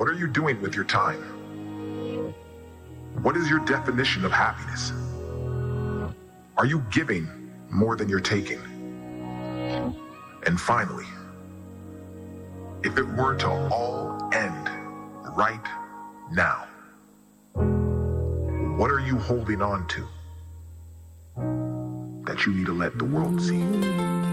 What are you doing with your time? What is your definition of happiness? Are you giving more than you're taking? And finally, if it were to all end right now, what are you holding on to that you need to let the world see?